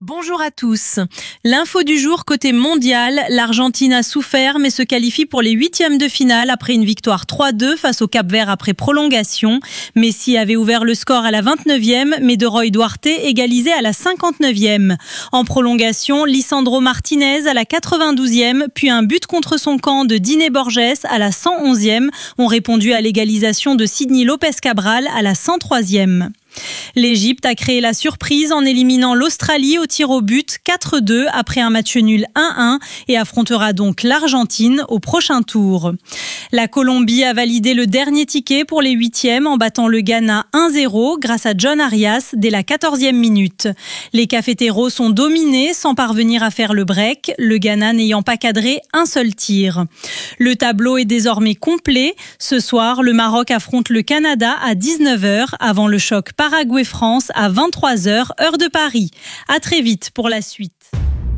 Bonjour à tous. L'info du jour côté mondial, l'Argentine a souffert mais se qualifie pour les huitièmes de finale après une victoire 3-2 face au Cap-Vert après prolongation. Messi avait ouvert le score à la 29e, mais De Roy Duarte égalisait à la 59e. En prolongation, Lisandro Martinez à la 92e, puis un but contre son camp de Diné Borges à la 111e ont répondu à l'égalisation de Sidney Lopez Cabral à la 103e. L'Égypte a créé la surprise en éliminant l'Australie au tir au but 4-2 après un match nul 1-1 et affrontera donc l'Argentine au prochain tour. La Colombie a validé le dernier ticket pour les huitièmes en battant le Ghana 1-0 grâce à John Arias dès la 14e minute. Les cafeteros sont dominés sans parvenir à faire le break, le Ghana n'ayant pas cadré un seul tir. Le tableau est désormais complet. Ce soir, le Maroc affronte le Canada à 19h avant le choc Paraguay-France à 23h, heure de Paris. À très vite pour la suite.